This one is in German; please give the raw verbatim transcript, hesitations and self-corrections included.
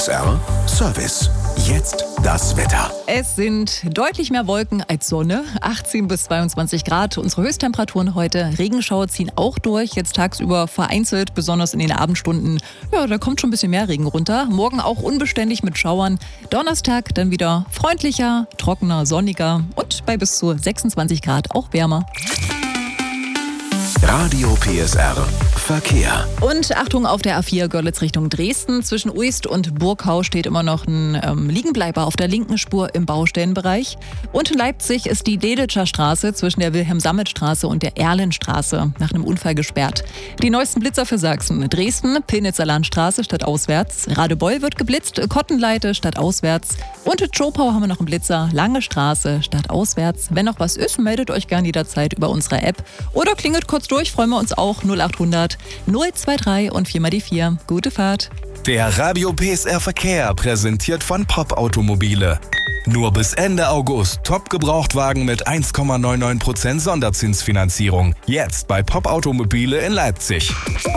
S R Service. Jetzt das Wetter. Es sind deutlich mehr Wolken als Sonne, achtzehn bis zweiundzwanzig Grad. Unsere Höchsttemperaturen heute. Regenschauer ziehen auch durch, jetzt tagsüber vereinzelt, besonders in den Abendstunden. Ja, da kommt schon ein bisschen mehr Regen runter. Morgen auch unbeständig mit Schauern. Donnerstag dann wieder freundlicher, trockener, sonniger und bei bis zu sechsundzwanzig Grad auch wärmer. Radio P S R Verkehr. Und Achtung auf der A vier Görlitz Richtung Dresden. Zwischen Uist und Burgau steht immer noch ein ähm, Liegenbleiber auf der linken Spur im Baustellenbereich. Und in Leipzig ist die Dedelscher Straße zwischen der Wilhelm-Sammet-Straße und der Erlenstraße nach einem Unfall gesperrt. Die neuesten Blitzer für Sachsen. Dresden, Pillnitzer Landstraße statt auswärts. Radebeul wird geblitzt, Kottenleite statt auswärts. Und in Zschopau haben wir noch einen Blitzer, Lange Straße statt auswärts. Wenn noch was ist, meldet euch gerne jederzeit über unsere App. Oder klingelt kurz durch, freuen wir uns auch. null achthundert null zwei drei und vier mal die vier. Gute Fahrt. Der Radio P S R Verkehr präsentiert von Pop Automobile. Nur bis Ende August Top-Gebrauchtwagen mit eins Komma neunundneunzig Prozent Sonderzinsfinanzierung. Jetzt bei Pop Automobile in Leipzig.